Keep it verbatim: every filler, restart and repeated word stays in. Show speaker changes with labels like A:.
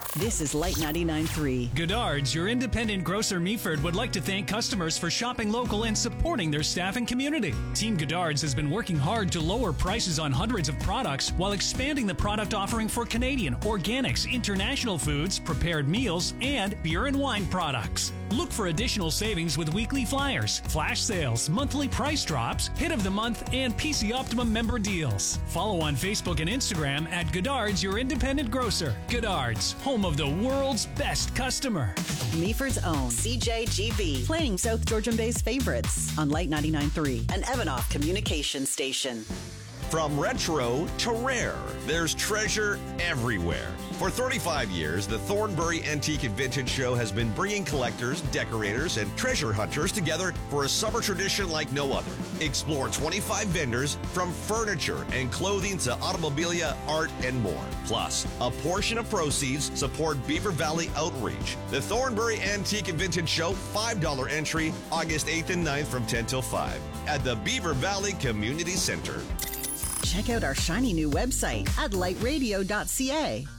A: This is Light ninety-nine point three.
B: Goddard's, your independent grocer Meaford, would like to thank customers for shopping local and supporting their staff and community. Team Goddard's has been working hard to lower prices on hundreds of products while expanding the product offering for Canadian, organics, international foods, prepared meals, and beer and wine products. Look for additional savings with weekly flyers, flash sales, monthly price drops, hit of the month, and P C Optimum member deals. Follow on Facebook and Instagram at Goddard's, your independent grocer. Goddard's, home of the world's best customer.
A: Meaford's own C J G B, playing South Georgian Bay's favorites on Light ninety-nine point three, an Evanoff communication station.
C: From retro to rare, there's treasure everywhere. For thirty-five years, the Thornbury Antique and Vintage Show has been bringing collectors, decorators, and treasure hunters together for a summer tradition like no other. Explore twenty-five vendors from furniture and clothing to automobilia, art, and more. Plus, a portion of proceeds support Beaver Valley Outreach. The Thornbury Antique and Vintage Show, five dollars entry, August eighth and ninth from ten till five at the Beaver Valley Community Center.
A: Check out our shiny new website at light radio dot c a.